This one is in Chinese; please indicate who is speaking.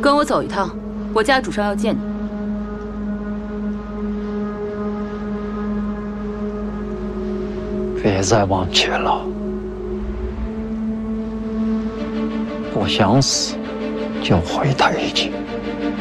Speaker 1: 跟我走一趟，我家主上要见你。
Speaker 2: 别再往前了，不想死就回太极。